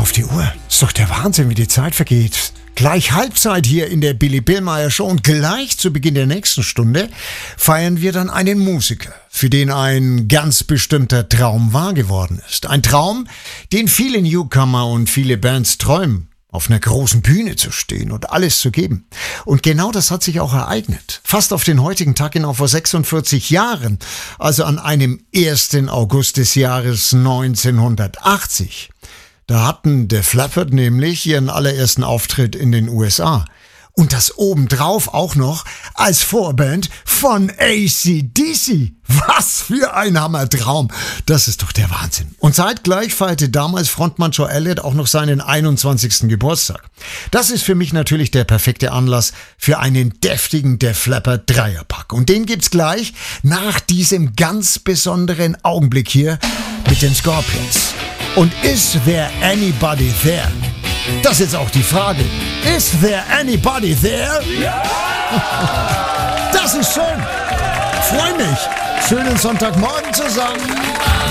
auf die Uhr. Ist doch der Wahnsinn, wie die Zeit vergeht. Gleich Halbzeit hier in der Billy Billmeyer Show und gleich zu Beginn der nächsten Stunde feiern wir dann einen Musiker, für den ein ganz bestimmter Traum wahr geworden ist. Ein Traum, den viele Newcomer und viele Bands träumen, auf einer großen Bühne zu stehen und alles zu geben. Und genau das hat sich auch ereignet. Fast auf den heutigen Tag genau vor 46 Jahren, also an einem 1. August des Jahres 1980. Da hatten Def Leppard nämlich ihren allerersten Auftritt in den USA. Und das obendrauf auch noch als Vorband von AC/DC. Was für ein Hammertraum. Das ist doch der Wahnsinn. Und zeitgleich feierte damals Frontmann Joe Elliott auch noch seinen 21. Geburtstag. Das ist für mich natürlich der perfekte Anlass für einen deftigen Def Leppard Dreierpack. Und den gibt's gleich nach diesem ganz besonderen Augenblick hier mit den Scorpions. Und is there anybody there? Das ist jetzt auch die Frage. Is there anybody there? Ja! Das ist schön. Freu mich. Schönen Sonntagmorgen zusammen.